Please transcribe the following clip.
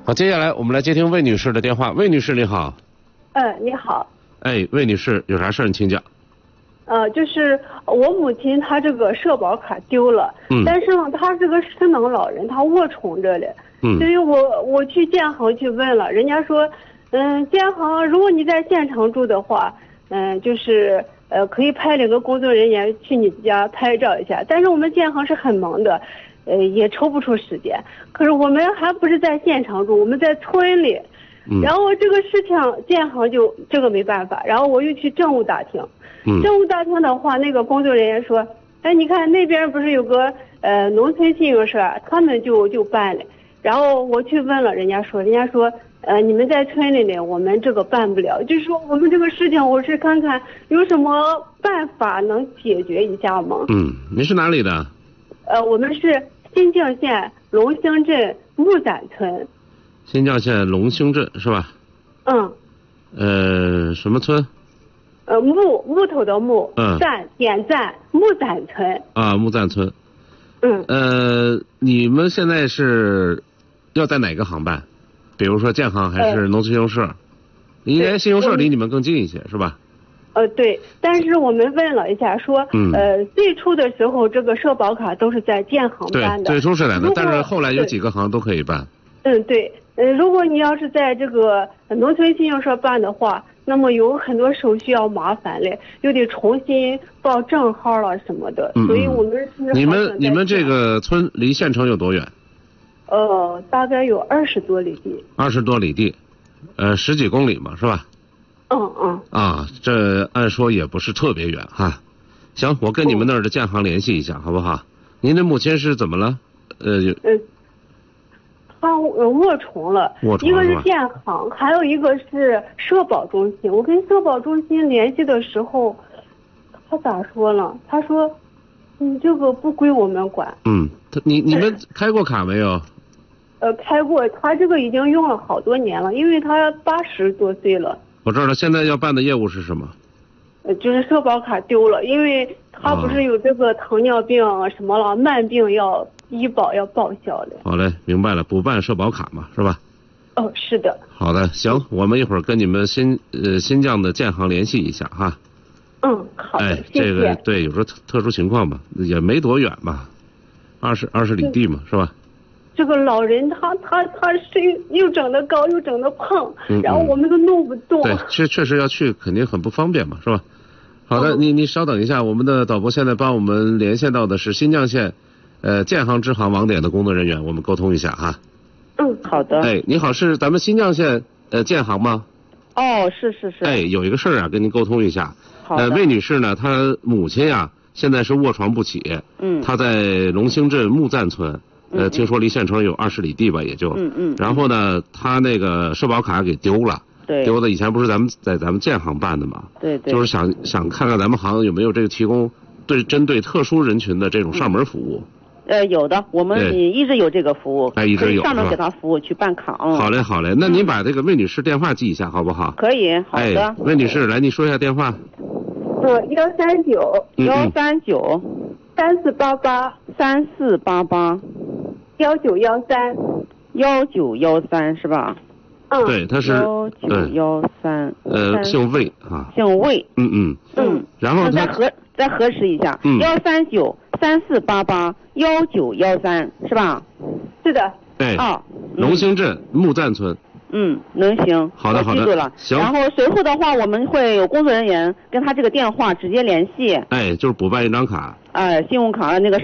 好，接下来我们来接听魏女士的电话。魏女士你好。 你好。 哎，魏女士有啥事儿你请讲。 就是我母亲她这个社保卡丢了，但是呢她是个失能老人，她卧床着嘞，所以我去建行去问了，人家说，建行如果你在县城住的话，就是可以派两个工作人员去你家拍照一下，但是我们建行是很忙的，也抽不出时间，可是我们还不是在县城住，我们在村里。然后这个事情建行就这个没办法，然后我又去政务大厅，政务大厅的话，那个工作人员说，哎，你看那边不是有个农村信用社，他们就办了。然后我去问了，人家说你们在村里呢，我们这个办不了，就是说我们这个事情，我是看看有什么办法能解决一下吗？ 您是哪里的？ 我们是新泾县龙兴镇木攒村。 新泾县龙兴镇是吧？什么村？ 木头的木，点赞木攒村。 木赞村。你们现在是要在哪个行办？比如说建行还是农村信用社？应该信用社离你们更近一些是吧？ 对，但是我们问了一下，说最初的时候这个社保卡都是在建行办的， 对，最初是来的，但是后来有几个行都可以办。 对，如果你要是在这个农村信用社办的话，那么有很多手续要麻烦嘞，又得重新报证号了什么的，所以我们是。 你们这个村离县城有多远？ 大概有20多里地。20 多里地，10几公里嘛，是吧？这按说也不是特别远哈。行，我跟你们那儿的建行联系一下，好不好？您的母亲是怎么了？ 他卧床了，一个是建行，还有一个是社保中心。我跟社保中心联系的时候，他咋说了？他说，你这个不归我们管。 你们开过卡没有？ 开过，他这个已经用了好多年了，因为他80多岁了。 我知道了，现在要办的业务是什么？ 就是社保卡丢了，因为他不是有这个糖尿病什么了，慢病要医保要报销的。好嘞， 明白了，补办社保卡嘛，是吧？ 是的。 好的，行，我们一会儿跟你们新泾的建行联系一下哈。 好的， 谢谢。这个对，有时候特殊情况吧，也没多远吧，20里地嘛，是吧？ 这个老人他是又长得高又长得胖，然后我们都弄不动。 对，确实要去肯定很不方便嘛，是吧？好的，你稍等一下，我们的导播现在帮我们连线到的是新泾县建行支行网点的工作人员，我们沟通一下哈。 好的。 你好，是咱们新泾县建行吗？ 是。 有一个事儿啊，跟您沟通一下。 好的。 魏女士呢，她母亲呀现在是卧床不起。她在龙兴镇木赞村。听说离县城有20里地吧，也就。然后呢，她那个社保卡给丢了。 对。 丢的以前不是咱们建行办的嘛？ 对。 就是想看看咱们行有没有这个提供针对特殊人群的这种上门服务。 有的，我们一直有这个服务。 一直有。 上门给他服务去办卡。 好嘞。那您把这个魏女士电话记一下，好不好？ 可以，好的。 魏女士，来，你说一下电话。 139 3488 1913是吧？ 对，他是 1913。 姓魏啊。 姓魏。 然后再核实一下，139 3488 1913是吧？是的。 龙兴镇木赞村。 能行。 好的。 记住了。 行。 然后随后的话，我们会有工作人员跟他这个电话直接联系。 就是补办一张卡。 信用卡那个